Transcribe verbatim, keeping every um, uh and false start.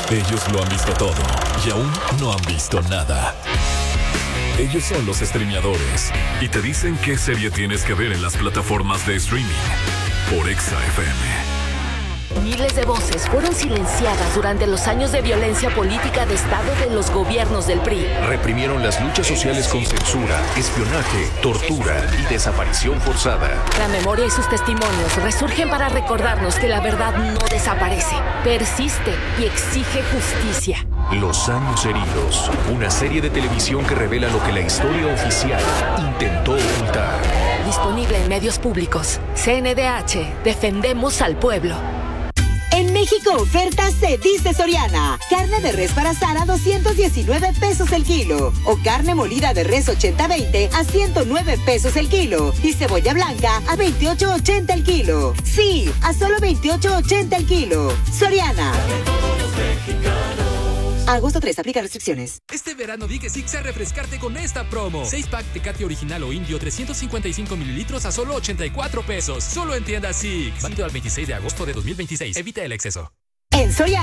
Ellos lo han visto todo y aún no han visto nada. Ellos son los streameadores y te dicen qué serie tienes que ver en las plataformas de streaming por Exa F M. Miles de voces fueron silenciadas durante los años de violencia política de Estado de los gobiernos del P R I. Reprimieron las luchas sociales con censura, espionaje, tortura y desaparición forzada. La memoria y sus testimonios resurgen para recordarnos que la verdad no desaparece, persiste y exige justicia. Los años heridos, una serie de televisión que revela lo que la historia oficial intentó ocultar. Disponible en medios públicos. C N D H, defendemos al pueblo. En México oferta se dice Soriana. Carne de res para asar a doscientos diecinueve pesos el kilo. O carne molida de res ochenta veinte a ciento nueve pesos el kilo. Y cebolla blanca a veintiocho ochenta el kilo. Sí, a solo veintiocho ochenta el kilo. Soriana. Agosto tres, aplica restricciones. Este verano di que sí a refrescarte con esta promo. seis pack Tecate Original o Indio trescientos cincuenta y cinco mililitros a solo ochenta y cuatro pesos. Solo en tiendas Six. Válido al veintiséis de agosto de dos mil veintiséis. Evita el exceso. En Soriana